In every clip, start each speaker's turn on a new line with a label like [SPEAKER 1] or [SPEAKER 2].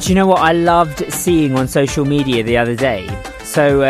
[SPEAKER 1] Do you know what I loved seeing on social media the other day? So,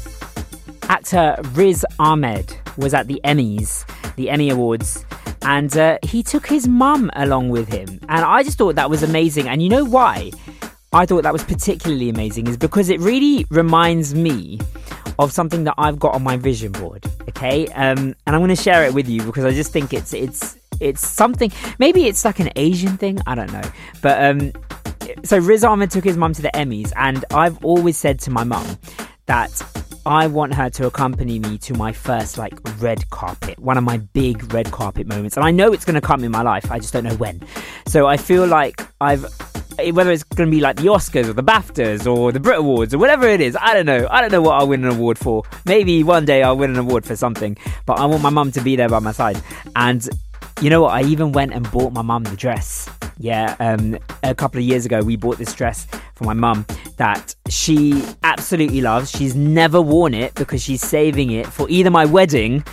[SPEAKER 1] actor Riz Ahmed was at the Emmy Awards, and he took his mum along with him. And I just thought that was amazing. And you know why I thought that was particularly amazing is because it really reminds me of something that I've got on my vision board, okay? And I'm going to share it with you because I just think it's something, maybe it's like an Asian thing, I don't know. But so Riz Ahmed took his mum to the Emmys, and I've always said to my mum that I want her to accompany me to my first like red carpet, one of my big red carpet moments. And I know it's going to come in my life, I just don't know when. So I feel like whether it's going to be like the Oscars or the BAFTAs or the Brit Awards or whatever it is, I don't know what I'll win an award for. Maybe one day I'll win an award for something, but I want my mum to be there by my side. And you know what, I even went and bought my mum the dress. Yeah, a couple of years ago we bought this dress for my mum that she absolutely loves. She's never worn it because she's saving it for either my wedding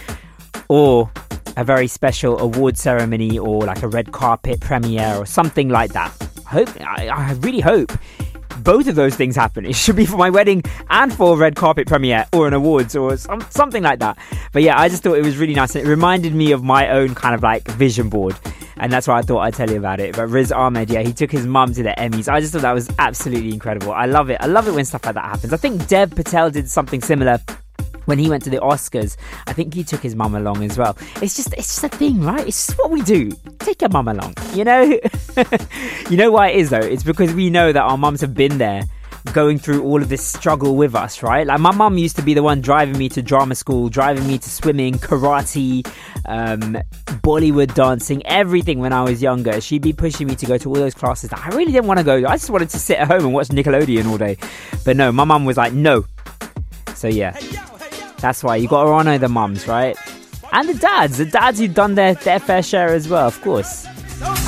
[SPEAKER 1] or a very special award ceremony or like a red carpet premiere or something like that. I really hope both of those things happen. It should be for my wedding and for a red carpet premiere or an awards or something like that. But yeah, I just thought it was really nice. It reminded me of my own kind of like vision board. And that's why I thought I'd tell you about it. But Riz Ahmed, yeah, he took his mum to the Emmys. I just thought that was absolutely incredible. I love it. I love it when stuff like that happens. I think Dev Patel did something similar when he went to the Oscars. I think he took his mum along as well. It's just a thing, right? It's just what we do. Take your mum along, you know? You know why it is, though? It's because we know that our mums have been there going through all of this struggle with us, right? Like my mum used to be the one driving me to drama school, driving me to swimming, karate, Bollywood dancing, everything when I was younger. She'd be pushing me to go to all those classes that I really didn't want to go. I just wanted to sit at home and watch Nickelodeon all day. But no, my mum was like, no. So yeah, that's why you got to honour the mums, right? And the dads who've done their fair share as well, of course.